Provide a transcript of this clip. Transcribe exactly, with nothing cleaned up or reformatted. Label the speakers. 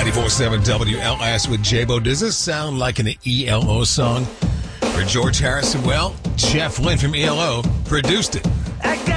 Speaker 1: ninety-four point seven W L S with J-Bo. Does this sound like an E L O song? For George Harrison, well, Jeff Lynne from E L O produced it.
Speaker 2: I got